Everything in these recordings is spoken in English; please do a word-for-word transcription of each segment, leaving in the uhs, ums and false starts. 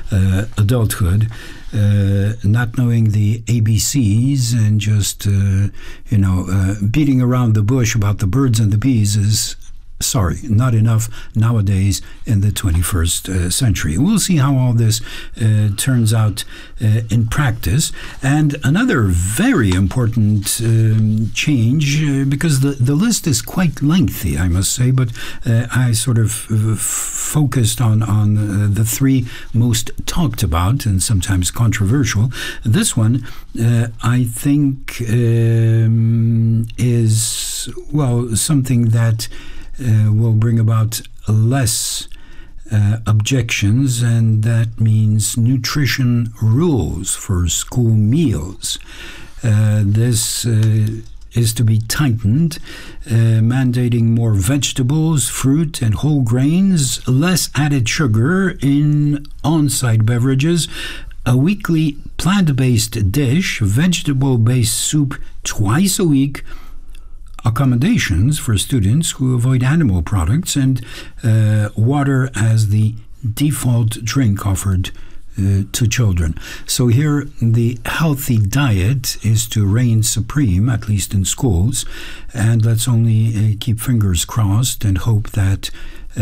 uh, adulthood, uh, not knowing the A B Cs and just, uh, you know, uh, beating around the bush about the birds and the bees is, sorry, not enough nowadays in the twenty-first uh, century. We'll see how all this uh, turns out uh, in practice. And another very important um, change, uh, because the, the list is quite lengthy, I must say, but uh, I sort of uh, focused on, on uh, the three most talked about and sometimes controversial. This one, uh, I think, um, is, well, something that Uh, will bring about less uh, objections, and that means nutrition rules for school meals. Uh, this uh, is to be tightened, uh, mandating more vegetables, fruit, and whole grains, less added sugar in on-site beverages, a weekly plant-based dish, vegetable-based soup twice a week, accommodations for students who avoid animal products, and uh, water as the default drink offered uh, to children. So here the healthy diet is to reign supreme, at least in schools, and let's only uh, keep fingers crossed and hope that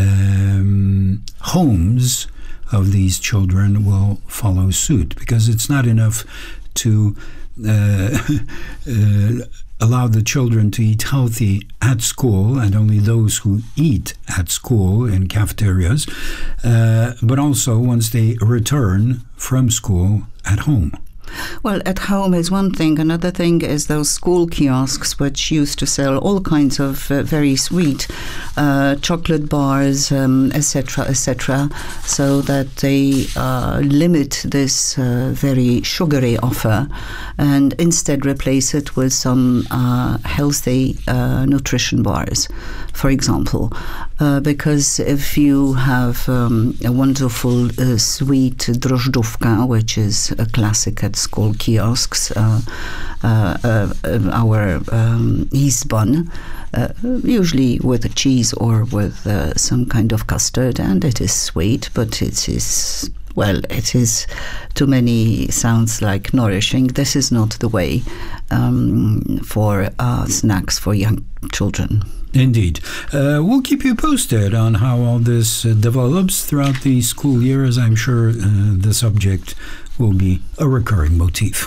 um, homes of these children will follow suit, because it's not enough to uh, uh, allow the children to eat healthy at school, and only those who eat at school in cafeterias, uh, but also once they return from school at home. Well, at home is one thing. Another thing is those school kiosks, which used to sell all kinds of uh, very sweet uh, chocolate bars, um, et cetera, et cetera, so that they uh, limit this uh, very sugary offer and instead replace it with some uh, healthy uh, nutrition bars, for example. Uh, because if you have um, a wonderful uh, sweet drożdżówka, which is a classic at school kiosks, uh, uh, uh, our um, yeast bun, uh, usually with cheese or with uh, some kind of custard, and it is sweet, but it is, well, it is, to many sounds like nourishing. This is not the way um, for uh, snacks for young children. Indeed. Uh, we'll keep you posted on how all this uh, develops throughout the school year, as I'm sure uh, the subject will be a recurring motif.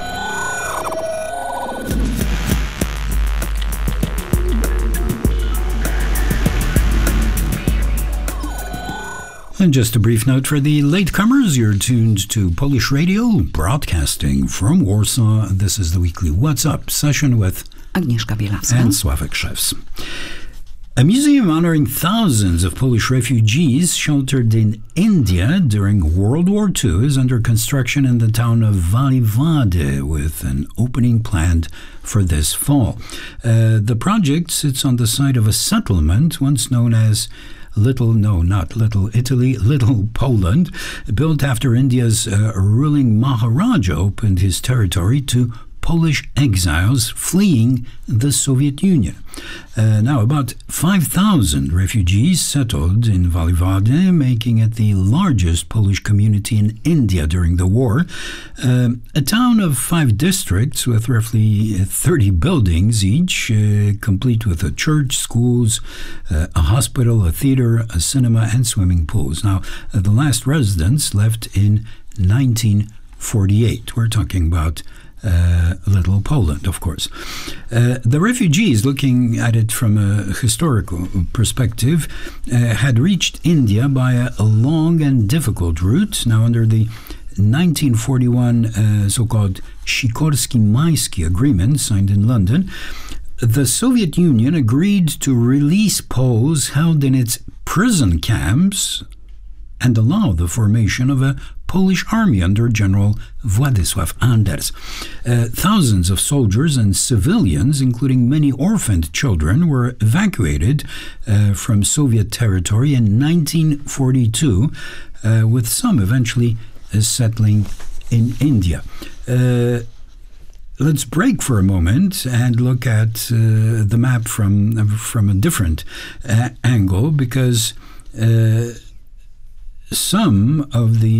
And just a brief note for the latecomers, you're tuned to Polish Radio, broadcasting from Warsaw. This is the weekly What's Up session with Agnieszka Bielawska and Sławek Szewc. A museum honoring thousands of Polish refugees sheltered in India during World War Two is under construction in the town of Vali-Vady, with an opening planned for this fall. Uh, the project sits on the site of a settlement once known as Little, no, not Little Italy, Little Poland, built after India's uh, ruling Maharaja opened his territory to Polish exiles fleeing the Soviet Union. Uh, now, about five thousand refugees settled in Vali-Vady, making it the largest Polish community in India during the war. Uh, a town of five districts with roughly thirty buildings each, uh, complete with a church, schools, uh, a hospital, a theater, a cinema, and swimming pools. Now, uh, the last residents left in nineteen forty-eight. We're talking about Uh, Little Poland, of course. Uh, the refugees, looking at it from a historical perspective, uh, had reached India by a, a long and difficult route. Now, under the nineteen forty-one uh, so-called Sikorski-Majski Agreement signed in London, the Soviet Union agreed to release Poles held in its prison camps and allow the formation of a Polish army under General Władysław Anders. Uh, thousands of soldiers and civilians, including many orphaned children, were evacuated uh, from Soviet territory in nineteen forty-two, uh, with some eventually uh, settling in India. Uh, Let's break for a moment and look at uh, the map from, uh, from a different uh, angle, because uh, some of the